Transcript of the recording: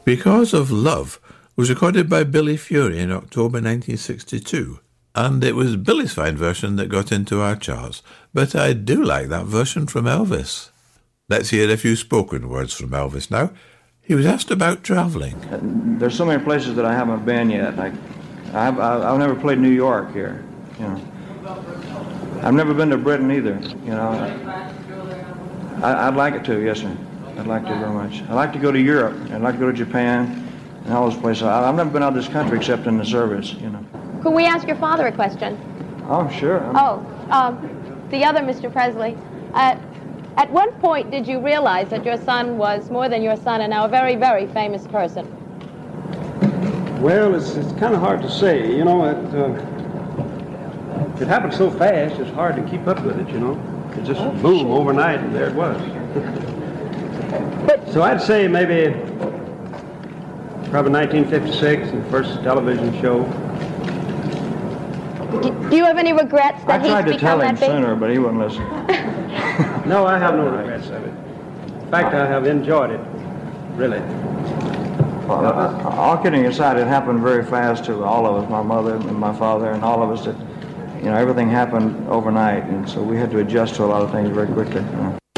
Because of Love was recorded by Billy Fury in October 1962, and it was Billy's fine version that got into our charts, but I do like that version from Elvis. Let's hear a few spoken words from Elvis now. He was asked about travelling. There's so many places that I haven't been yet. I've never played New York here, you know. I've never been to Britain either, you know. I'd like it to, yes, sir. I'd like to very much. I'd like to go to Europe. I'd like to go to Japan and all those places. I've never been out of this country except in the service, you know. Could we ask your father a question? Oh, sure. The other Mr. Presley. At what point did you realize that your son was more than your son and now a very, very famous person? Well, it's kind of hard to say. You know, it happened so fast, it's hard to keep up with it, you know. It just boom, overnight, and there it was. So I'd say maybe probably 1956, the first television show. Do you have any regrets that he's become that big? I tried to tell him sooner, but he wouldn't listen. No, I have no regrets of it. In fact, I have enjoyed it, really. Well, all kidding aside, it happened very fast to all of us, my mother and my father and all of us. That, you know, everything happened overnight, and so we had to adjust to a lot of things very quickly. You know.